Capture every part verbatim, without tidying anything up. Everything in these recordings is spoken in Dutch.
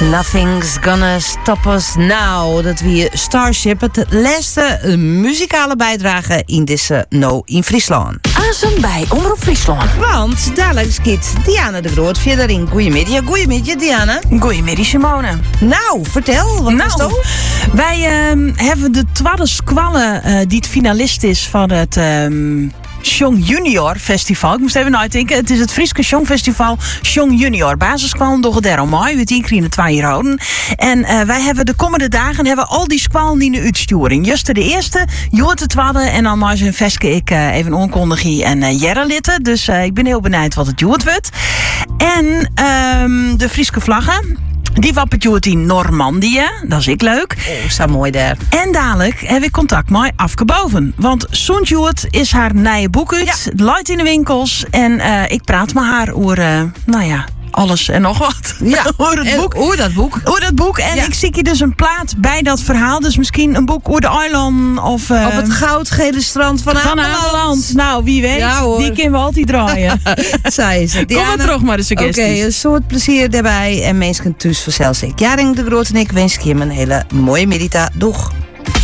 Nothing's Gonna Stop Us Now. Dat wie Starship, het laatste muzikale bijdrage in deze No in Friesland. Aanzien bij Omroep Friesland. Want dadelijk schiet Diana de Groot verder in Goeiemiddag. Goeiemiddag, Diana. Goeiemiddag, Simone. Nou, vertel, wat nou, is dat? Wij uh, hebben de tweede squalle uh, die het finalist is van het... Uh, Jong Junior Festival. Ik moest even uitdenken. Het is het Frieske Songfestival Jong Junior. Basissquallen door de mei. We tien keer twee jaar houden. En uh, wij hebben de komende dagen hebben al die squallen die nu uitsturing. Juist de eerste, Joort de tweede. En dan maar zijn veske ik uh, even onkondigie en uh, Jerre litten. Dus uh, ik ben heel benieuwd wat het Joort wordt. En um, de Frieske vlaggen. Die wappert Joert in Normandië. Dat is ik leuk. Oh, zo mooi daar. En dadelijk heb ik contact met Afke Boven. Want Soent Joert is haar nieuwe boek uit. Ja. Luidt in de winkels. En uh, ik praat met haar over, uh, nou ja, alles en nog wat. Ja, over het boek. Hoe dat boek. Over dat boek. En ja. ik zie je dus een plaat bij dat verhaal. Dus misschien een boek over de eiland. Of, uh, op het goudgele strand van Ameland. Van Ameland. Nou, wie weet. Ja, die kunnen we altijd draaien. Zij is het. Kom maar terug maar de suggesties. Oké, okay, een soort plezier daarbij. En mensen thuis vanzelfs ik. Jaring de Groot en ik wens je hem een hele mooie medita. Doeg.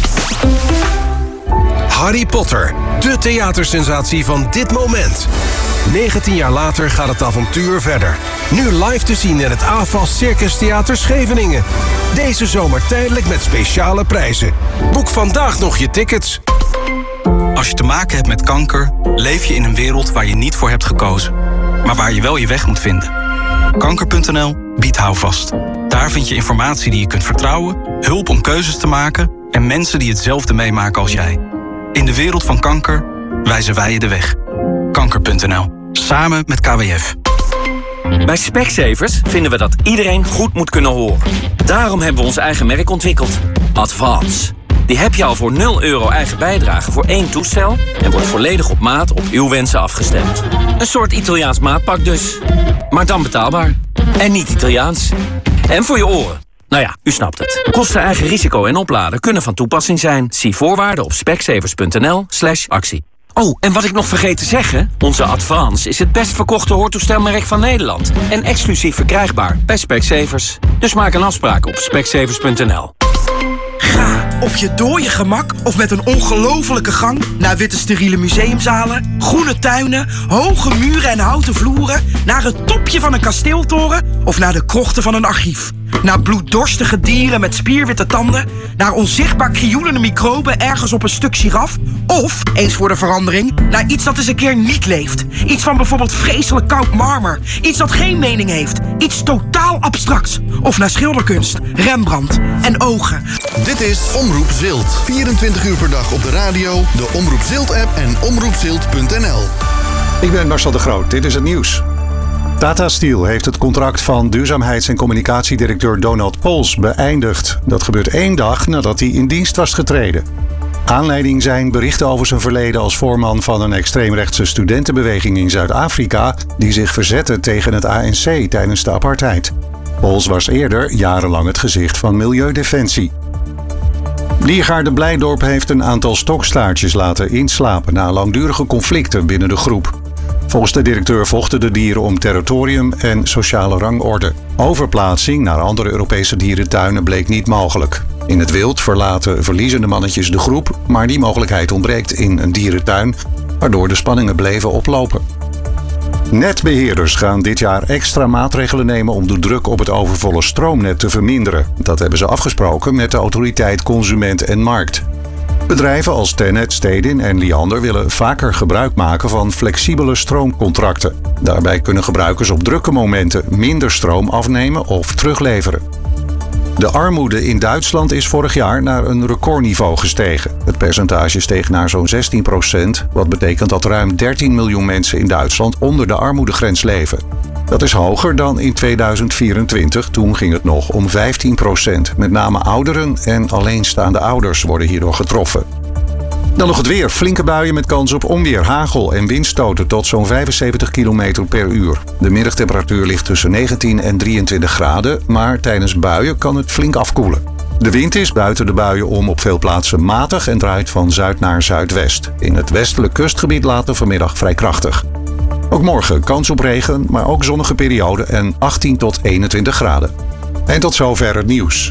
Harry Potter, de theatersensatie van dit moment. negentien jaar later gaat het avontuur verder. Nu live te zien in het A F A S Circus Theater Scheveningen. Deze zomer tijdelijk met speciale prijzen. Boek vandaag nog je tickets. Als je te maken hebt met kanker, leef je in een wereld waar je niet voor hebt gekozen. Maar waar je wel je weg moet vinden. Kanker punt n l biedt houvast. Daar vind je informatie die je kunt vertrouwen, hulp om keuzes te maken en mensen die hetzelfde meemaken als jij. In de wereld van kanker wijzen wij je de weg. Kanker punt n l. Samen met K W F. Bij Specsavers vinden we dat iedereen goed moet kunnen horen. Daarom hebben we ons eigen merk ontwikkeld. Advance. Die heb je al voor nul euro eigen bijdrage voor één toestel en wordt volledig op maat op uw wensen afgestemd. Een soort Italiaans maatpak dus. Maar dan betaalbaar. En niet Italiaans. En voor je oren. Nou ja, u snapt het. Kosten, eigen risico en opladen kunnen van toepassing zijn. Zie voorwaarden op specsavers punt n l slash actie. Oh, en wat ik nog vergeet te zeggen. Onze Advance is het best verkochte hoortoestelmerk van Nederland. En exclusief verkrijgbaar bij Specsavers. Dus maak een afspraak op specsavers punt n l. Ga op je dooie gemak of met een ongelofelijke gang naar witte steriele museumzalen, groene tuinen, hoge muren en houten vloeren, naar het topje van een kasteeltoren of naar de krochten van een archief. Naar bloeddorstige dieren met spierwitte tanden, naar onzichtbaar krioelende microben ergens op een stuk giraf, of, eens voor de verandering, naar iets dat eens een keer niet leeft. Iets van bijvoorbeeld vreselijk koud marmer, iets dat geen mening heeft, iets totaal abstracts. Of naar schilderkunst, Rembrandt en ogen. Dit is Omroep Zilt. vierentwintig uur per dag op de radio, de Omroep Zilt-app en omroep zilt punt n l. Ik ben Marcel de Groot, dit is het nieuws. Tata Steel heeft het contract van duurzaamheids- en communicatiedirecteur Donald Pols beëindigd. Dat gebeurt één dag nadat hij in dienst was getreden. Aanleiding zijn berichten over zijn verleden als voorman van een extreemrechtse studentenbeweging in Zuid-Afrika die zich verzette tegen het A N C tijdens de apartheid. Pols was eerder jarenlang het gezicht van Milieudefensie. Diergaarde Blijdorp heeft een aantal stokstaartjes laten inslapen na langdurige conflicten binnen de groep. Volgens de directeur vochten de dieren om territorium en sociale rangorde. Overplaatsing naar andere Europese dierentuinen bleek niet mogelijk. In het wild verlaten verliezende mannetjes de groep, maar die mogelijkheid ontbreekt in een dierentuin, waardoor de spanningen bleven oplopen. Netbeheerders gaan dit jaar extra maatregelen nemen om de druk op het overvolle stroomnet te verminderen. Dat hebben ze afgesproken met de autoriteit Consument en Markt. Bedrijven als Tennet, Stedin en Liander willen vaker gebruik maken van flexibele stroomcontracten. Daarbij kunnen gebruikers op drukke momenten minder stroom afnemen of terugleveren. De armoede in Duitsland is vorig jaar naar een recordniveau gestegen. Het percentage steeg naar zo'n zestien procent, wat betekent dat ruim dertien miljoen mensen in Duitsland onder de armoedegrens leven. Dat is hoger dan in tweeduizend vierentwintig, toen ging het nog om vijftien procent. Met name ouderen en alleenstaande ouders worden hierdoor getroffen. Dan nog het weer. Flinke buien met kans op onweer, hagel en windstoten tot zo'n vijfenzeventig kilometer per uur. De middagtemperatuur ligt tussen negentien en drieëntwintig graden, maar tijdens buien kan het flink afkoelen. De wind is buiten de buien om op veel plaatsen matig en draait van zuid naar zuidwest. In het westelijk kustgebied later vanmiddag vrij krachtig. Ook morgen kans op regen, maar ook zonnige periode en achttien tot eenentwintig graden. En tot zover het nieuws.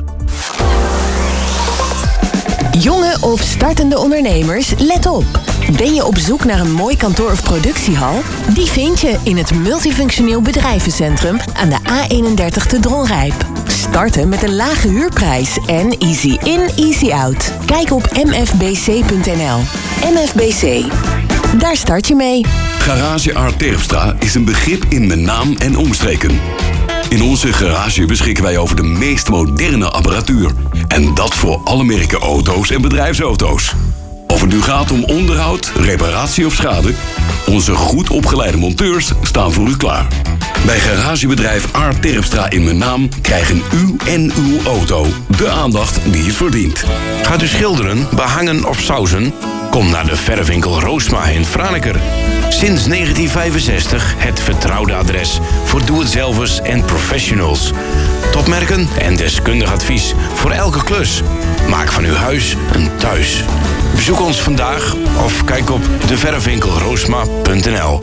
Jonge of startende ondernemers, let op. Ben je op zoek naar een mooi kantoor of productiehal? Die vind je in het Multifunctioneel Bedrijvencentrum aan de A eenendertig te Dronrijp. Starten met een lage huurprijs en easy in, easy out. Kijk op m f b c punt n l. M F B C. Daar start je mee. Garage Art Terpstra is een begrip in mijn naam en omstreken. In onze garage beschikken wij over de meest moderne apparatuur. En dat voor alle merken auto's en bedrijfsauto's. Of het nu gaat om onderhoud, reparatie of schade, onze goed opgeleide monteurs staan voor u klaar. Bij garagebedrijf Art Terpstra in mijn naam krijgen u en uw auto de aandacht die het verdient. Gaat u schilderen, behangen of sausen? Kom naar de verfwinkel Roosma in Franeker. Sinds negentien vijfenzestig het vertrouwde adres voor doe-het-zelvers en professionals. Topmerken en deskundig advies voor elke klus. Maak van uw huis een thuis. Bezoek ons vandaag of kijk op de verfwinkel roosma punt n l.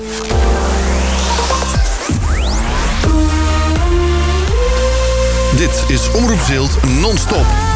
Dit is Omroep Zilt non-stop.